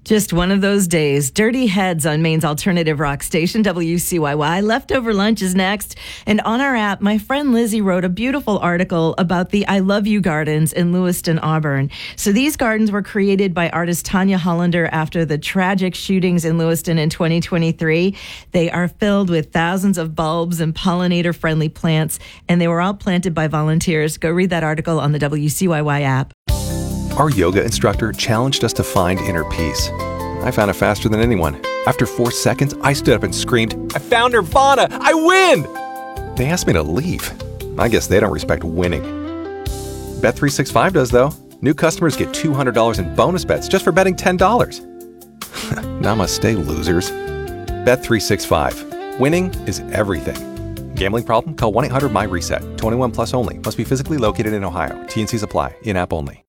Just one of those days. Dirty Heads on Maine's alternative rock station, WCYY. Leftover Lunch is next. And on our app, my friend Lizzie wrote a beautiful article about the I Love You Gardens in Lewiston, Auburn. So these gardens were created by artist Tanya Hollander after the tragic shootings in Lewiston in 2023. They are filled with thousands of bulbs and pollinator-friendly plants, and they were all planted by volunteers. Go read that article on the WCYY app. Our yoga instructor challenged us to find inner peace. I found it faster than anyone. After 4 seconds, I stood up and screamed, "I found Nirvana! I win!" They asked me to leave. I guess they don't respect winning. Bet365 does, though. New customers get $200 in bonus bets just for betting $10. Namaste, losers. Bet365. Winning is everything. Gambling problem? Call 1-800-MY-RESET. 21 plus only. Must be physically located in Ohio. T&Cs apply. In-app only.